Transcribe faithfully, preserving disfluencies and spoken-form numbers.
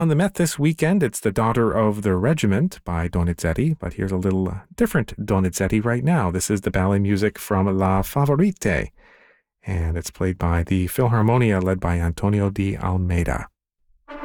On the Met this weekend, it's The Daughter of the Regiment by Donizetti, but here's a little uh, different Donizetti right now. This is the ballet music from La Favorite, and it's played by the Philharmonia led by Antonio de Almeida.